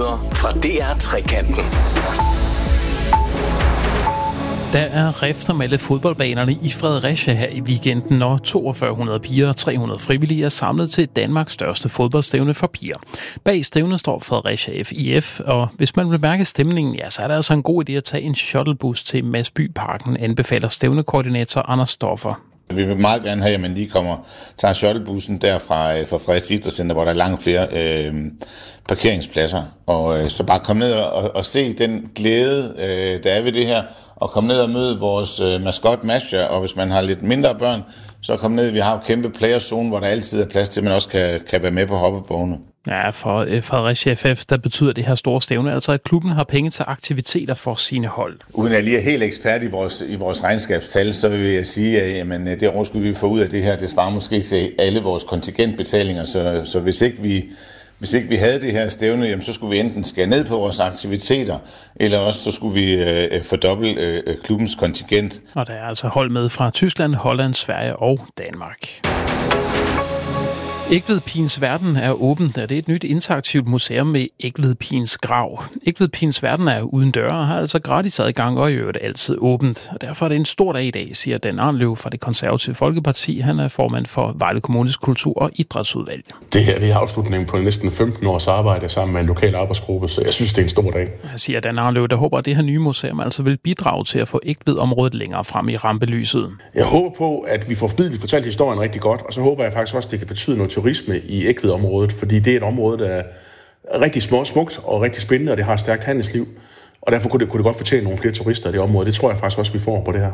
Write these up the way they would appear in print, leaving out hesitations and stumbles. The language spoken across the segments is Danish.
nyheder fra DR Trekanten. Der er rift om alle fodboldbanerne i Fredericia her i weekenden, når 4200 piger og 300 frivillige er samlet til Danmarks største fodboldstævne for piger. Bag stævnet står Fredericia FIF, og hvis man vil mærke stemningen, ja, så er det altså en god idé at tage en shuttlebus til Masbyparken, anbefaler stævnekoordinator Anders Stoffer. Vi vil meget gerne have, at man lige tager shuttlebussen der fra Fredericia Idrætscenter, hvor der er langt flere parkeringspladser. Og så bare komme ned og se den glæde, der er ved det her, og komme ned og møde vores maskot Masha, og hvis man har lidt mindre børn, så kom ned. Vi har jo kæmpe playerzone, hvor der altid er plads til, at man også kan være med på hoppebågene. Ja, for Fredericia FF, der betyder det her store stævne, altså at klubben har penge til aktiviteter for sine hold. Uden at lige er helt ekspert i vores regnskabstal, så vil jeg sige, at jamen, det overskud, vi får ud af det her, det svarer måske til alle vores kontingentbetalinger, så hvis ikke vi havde det her stævne, jamen, så skulle vi enten skære ned på vores aktiviteter, eller også så skulle vi fordoble klubbens kontingent. Og der er altså hold med fra Tyskland, Holland, Sverige og Danmark. Egtvedpigens Verden er åbent, da det er et nyt interaktivt museum med Egtvedpigens grav. Egtvedpigens Verden er uden døre og har altså gratis adgang og i øvrigt altid åbent. Og derfor er det en stor dag i dag, siger Dan Arnløv fra Det Konservative Folkeparti. Han er formand for Vejle Kommunes Kultur- og Idrætsudvalg. Det her det er afslutningen på næsten 15 års arbejde sammen med en lokal arbejdsgruppe, så jeg synes, det er en stor dag. Han siger Dan Arnløv, der håber, at det her nye museum altså vil bidrage til at få Egtvedområdet længere frem i rampelyset. Jeg håber på, at vi får fortalt historien rigtig godt, og så håber jeg faktisk også, at det kan betyde noget turisme i Egtvedområdet, fordi det er et område, der er rigtig smukt og rigtig spændende, og det har et stærkt handelsliv, og derfor kunne det godt fortjene nogle flere turister i det område. Det tror jeg faktisk også, vi får på det her.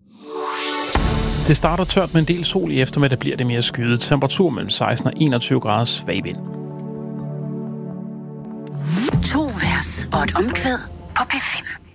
Det starter tørt med en del sol i eftermiddag, bliver det mere skyet. Temperatur mellem 16 og 21 grader svag vind. 2 vers og et omkvæd på P5.